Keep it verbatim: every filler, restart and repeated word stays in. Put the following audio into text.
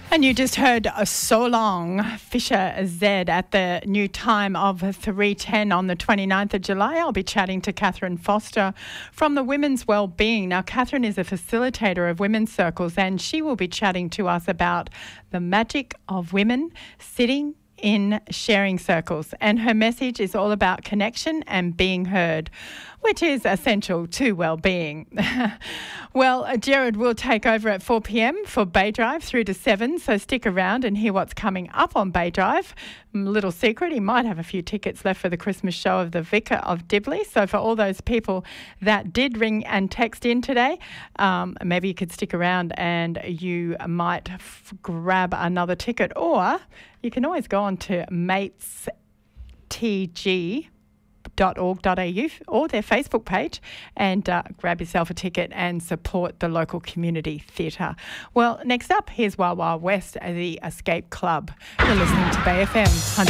And you just heard uh, So Long, Fisher Z at the new time of three ten on the twenty-ninth of July. I'll be chatting to Catherine Foster from the Women's Wellbeing. Now, Catherine is a facilitator of women's circles, and she will be chatting to us about the magic of women sitting in sharing circles. And her message is all about connection and being heard, which is essential to well-being. Well, uh, Jared will take over at four p.m. for Bay Drive through to seven, so stick around and hear what's coming up on Bay Drive. Little secret, he might have a few tickets left for the Christmas show of the Vicar of Dibley. So for all those people that did ring and text in today, um, maybe you could stick around and you might f- grab another ticket, or you can always go on to mates t g dot org dot a u or their Facebook page and uh, grab yourself a ticket and support the local community theatre. Well, next up, here's Wild Wild West, the Escape Club. You're listening to Bay F M.